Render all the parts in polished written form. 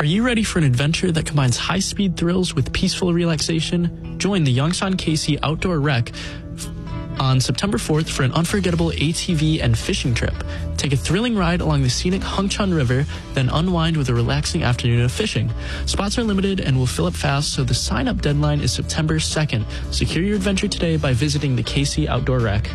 Are you ready for an adventure that combines high-speed thrills with peaceful relaxation? Join the Yongsan Casey Outdoor Rec on September 4th for an unforgettable ATV and fishing trip. Take a thrilling ride along the scenic Hengchun River, then unwind with a relaxing afternoon of fishing. Spots are limited and will fill up fast, so the sign-up deadline is September 2nd. Secure your adventure today by visiting the Casey Outdoor Rec.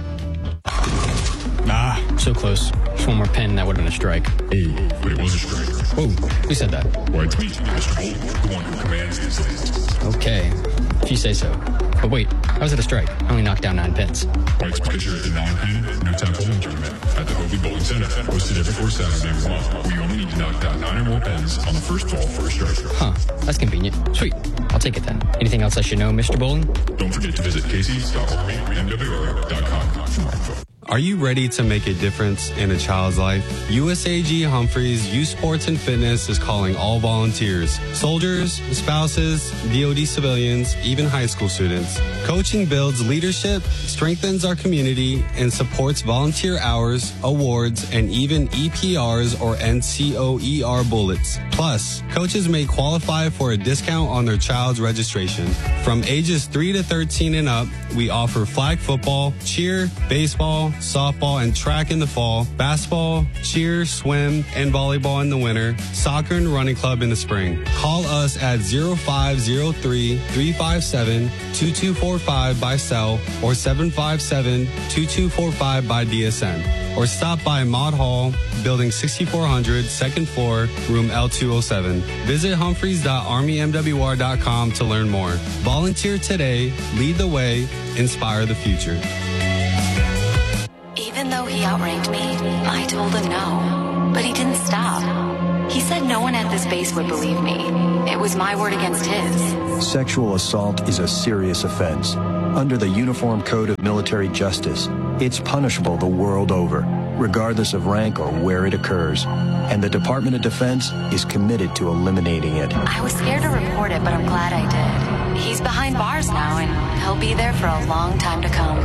So close. Just one more pin, that would have been a strike. Oh, but it was a strike. Whoa, who said that? Why, it's me, Mr. Bolt, the one who commands these things. Okay, if you say so. But wait, how was it a strike? I only knocked down 9 pins. Why, it's because you're at the 9-pin Newtown Bowling Tournament at the Hoby Bowling Center, hosted every fourth Saturday of the month. We only need to knock down 9 or more pins on the first ball for a strike. Huh, that's convenient. Sweet, I'll take it then. Anything else I should know, Mr. Bowling? Don't forget to visit casey.mwr.com. Are you ready to make a difference in a child's life? USAG Humphreys Youth Sports and Fitness is calling all volunteers, soldiers, spouses, DoD civilians, even high school students. Coaching builds leadership, strengthens our community, and supports volunteer hours, awards, and even EPRs or NCOER bullets. Plus, coaches may qualify for a discount on their child's registration. From ages 3 to 13 and up, we offer flag football, cheer, baseball, softball, and track in the fall, basketball, cheer, swim, and volleyball in the winter, soccer and running club in the spring. Call us at 0503-357-2245 by cell or 757-2245 by DSN. Or stop by Mott Hall, Building 6400, second floor, room L207. Visit humphreys.armymwr.com to learn more. Volunteer today, lead the way, inspire the future. Even though he outranked me, I told him no. But he didn't stop. He said no one at this base would believe me. It was my word against his. Sexual assault is a serious offense. Under the Uniform Code of Military Justice, it's punishable the world over, regardless of rank or where it occurs. And the Department of Defense is committed to eliminating it. I was scared to report it, but I'm glad I did. He's behind bars now, and he'll be there for a long time to come.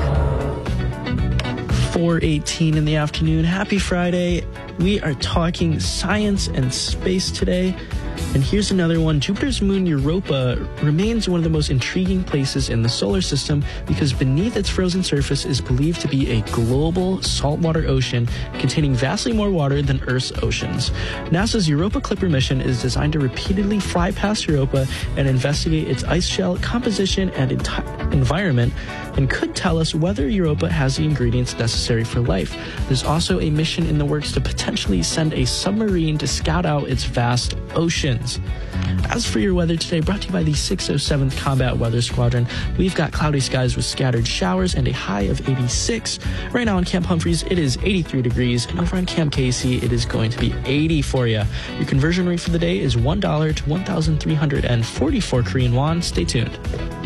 4:18 in the afternoon. Happy Friday. We are talking science and space today. And here's another one. Jupiter's moon Europa remains one of the most intriguing places in the solar system because beneath its frozen surface is believed to be a global saltwater ocean containing vastly more water than Earth's oceans. NASA's Europa Clipper mission is designed to repeatedly fly past Europa and investigate its ice shell composition and environment, and could tell us whether Europa has the ingredients necessary for life. There's also a mission in the works to potentially send a submarine to scout out its vast oceans. As for your weather today, brought to you by the 607th Combat Weather Squadron, we've got cloudy skies with scattered showers and a high of 86. Right now on Camp Humphreys, it is 83 degrees, and over on Camp Casey, it is going to be 80 for you. Your conversion rate for the day is $1 to 1,344 Korean won. Stay tuned.